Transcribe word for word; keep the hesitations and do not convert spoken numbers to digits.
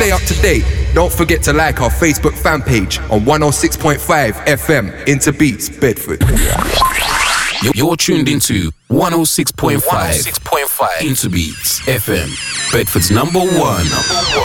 stay up to date, don't forget to like our Facebook fan page on one oh six point five F M Interbeats Bedford. You're tuned into one oh six point five Interbeats F M, Bedford's number one.